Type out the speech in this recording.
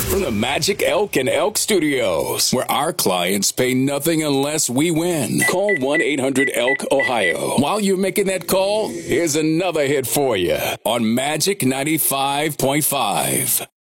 From the Magic Elk and Elk Studios, where our clients pay nothing unless we win. Call 1-800-ELK-OHIO. While you're making that call, here's another hit for you on Magic 95.5.